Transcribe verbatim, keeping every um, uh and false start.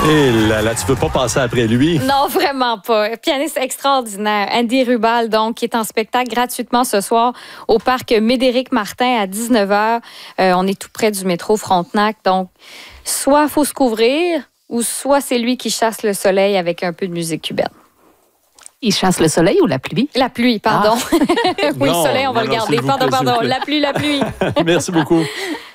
Et là, là, tu peux pas passer après lui. Non, vraiment pas. Pianiste extraordinaire. Andy Rubal, donc, qui est en spectacle gratuitement ce soir au parc Médéric-Martin à dix-neuf heures. Euh, on est tout près du métro Frontenac. Donc, soit il faut se couvrir ou soit c'est lui qui chasse le soleil avec un peu de musique cubaine. Il chasse le soleil ou la pluie? La pluie, pardon. Ah. Oui, Non, le soleil, on va non, le non, garder. s'il vous Pardon, plaît, s'il pardon. vous plaît. La pluie, la pluie. Merci beaucoup.